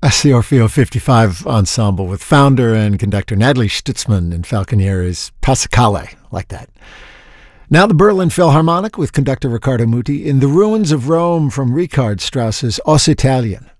That's the Orfeo 55 ensemble with founder and conductor Natalie Stutzman and Falconieri's Passacale, like that. Now the Berlin Philharmonic with conductor Riccardo Muti in The Ruins of Rome from Richard Strauss's Aus Italien.